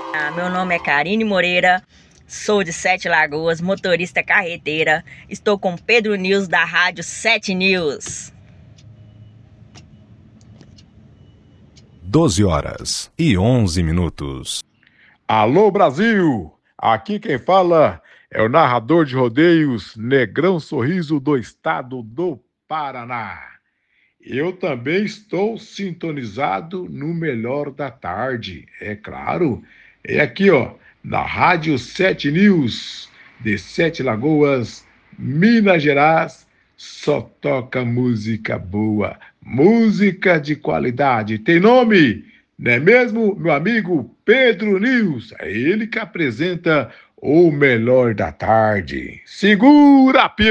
Meu nome é Karine Moreira, sou de Sete Lagoas, motorista carreteira. Estou com Pedro News da Rádio 7 News. 12h11. Alô, Brasil! Aqui quem fala é o narrador de rodeios Negrão Sorriso do estado do Paraná. Eu também estou sintonizado no Melhor da Tarde, é claro. É aqui, ó, na Rádio 7 News, de Sete Lagoas, Minas Gerais. Só toca música boa, música de qualidade. Tem nome, não é mesmo, meu amigo Pedro News? É ele que apresenta o Melhor da Tarde. Segura, Pedro!